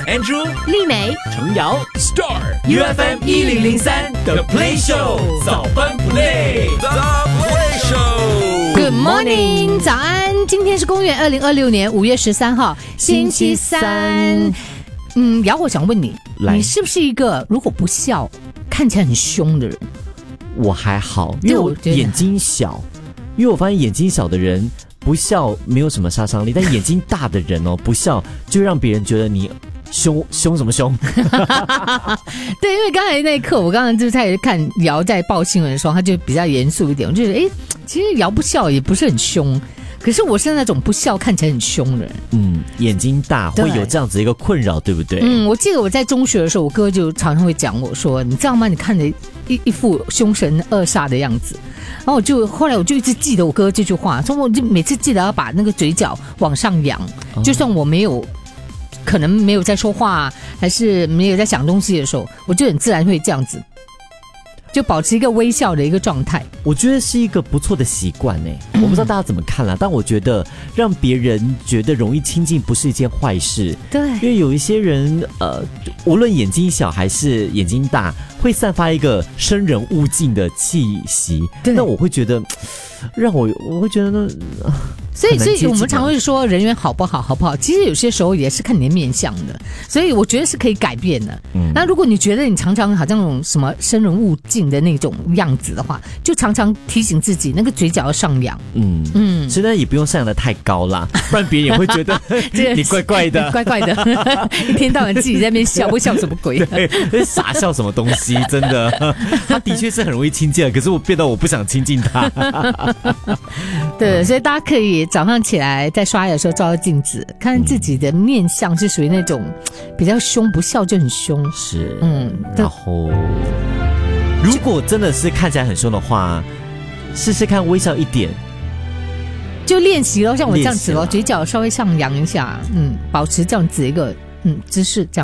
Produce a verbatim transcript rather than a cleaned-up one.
Andrew、 丽梅、 程瑶 Star U F M 一零零三 The Play Show 早班不累 The Play Show。Good morning， 早安！今天是公元二零二六年五月十三号，星期三。嗯，瑶，我想问你，你是不是一个如果不笑，看起来很凶的人？ 我还好，因为我眼睛小，因为我发现眼睛小的人不笑没有什么杀伤力，但眼睛大的人哦，不笑就让别人觉得你凶凶什么凶？ 对，因为刚才那一刻，我刚刚就在看瑶在报新闻的时候，他就比较严肃一点，我就觉得，哎，其实瑶不笑也不是很凶。可是我是那种不笑看起来很凶的人， 嗯，眼睛大会有这样子一个困扰，对不对？ 嗯，我记得我在中学的时候，我哥就常常会讲我说，你知道吗？你看着一一副凶神恶煞的样子，然后我就后来我就一直记得我哥这句话，所以我就每次记得要把那个嘴角往上扬，哦、就算我没有可能没有在说话，还是没有在想东西的时候，我就很自然会这样子。就保持一个微笑的一个状态， 我觉得是一个不错的习惯诶。我不知道大家怎么看啦，但我觉得让别人觉得容易亲近不是一件坏事。 对， 因为有一些人，呃，无论眼睛小还是眼睛大，会散发一个生人勿近的气息。那我会觉得，让我我会觉得呢。 所以，所以我们常会说人缘好不好，好不好？其实有些时候也是看你的面相的，所以我觉得是可以改变的。嗯，那如果你觉得你常常好像那种什么生人勿近的那种样子的话，就常常提醒自己那个嘴角要上扬。嗯嗯，现在也不用上扬的太高啦，不然别人也会觉得你怪怪的， 怪怪的，一天到晚自己在那边笑，会笑什么鬼？ 对，傻笑什么东西？真的，他的确是很容易亲近的，可是我变到我不想亲近他。 对，所以大家可以早上起来在刷牙的时候照照镜子，看自己的面相是属于那种比较凶，不笑就很凶。 是，嗯，然后如果真的是看起来很凶的话，试试看微笑一点， 就练习咯，像我这样子咯，嘴角稍微上扬一下，嗯，保持这样子一个嗯姿势这样。